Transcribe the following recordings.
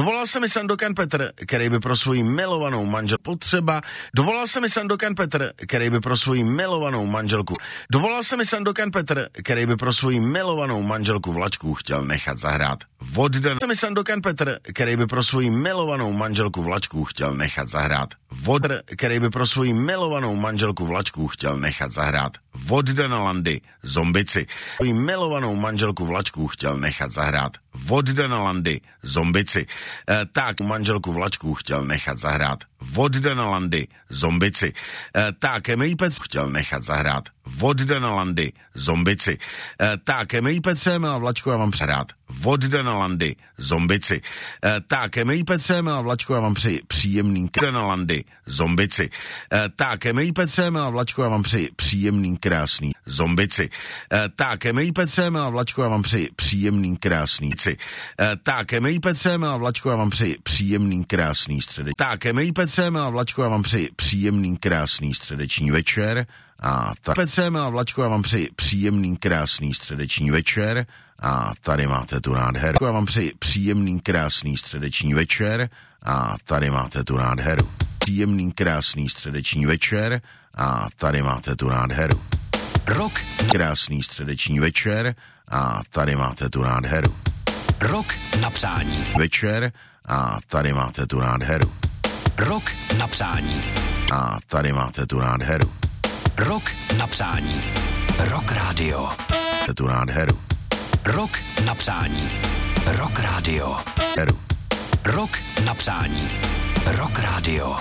Dovolal se mi Sandokan Petr, který by pro svoji milovanou manželku potřeba. Dovolal se mi Sandokan Petr, který by pro svoji milovanou manželku. Dovolal se mi Sandokan Petr, který by pro svoji milovanou manželku Vlačku chtěl nechat zahrát Vodden. Se mi Sandokan Petr, který by pro svoji milovanou manželku Vlačku chtěl nechat zahrát Vodden, který by pro svoji milovanou manželku Vlačku chtěl nechat zahrát Voddenalandy Zombici. Svoji milovanou manželku Vlačku chtěl nechat zahrát Voddenalandy Zombici. Tak manželku Vlačku chtěl nechat zahrát Voddenalandy Zombici. Tak milý Petře chtěl nechat zahrát Voddenalandy Zombici. Tak milý Petře, milá Vlačko, já vám přehrát Voddenalandy Zombici. Tak milý Petře, milá Vlačko, já vám přeji příjemný Voddenalandy Zombici. Tak milý Petře, milá Vlačko, já vám přeji příjemný krásný Zombici. Tak milý Petře, milá Vlačko, já vám přeji příjemný krásný Tak milý Petře, milá Vlačko, já vám přeji příjemný krásný středeční. Tak milý Petře, milá Vlačko, já vám přeji příjemný krásný středeční večer. A Petře, milá Vlačko, já vám přeji příjemný krásný středeční večer. A tady máte tu nádheru. Já vám přeji příjemný krásný středeční večer. A tady máte tu nádheru. Příjemný krásný středeční večer. A tady máte tu nádheru. Rok. Krásný středeční večer. A tady máte tu nádheru. Rok na přání. Večer. A tady máte tu nádheru. Rok na přání. A tady máte tu nádheru. Rok na přání. Rock Radio. Tu nádheru. Rok na přání. Rock Radio. Rok na přání. Rock Radio.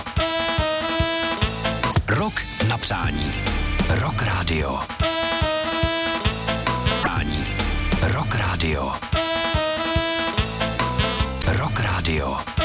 Rok na přání. Rock Radio. Rock Radio. Rock Radio.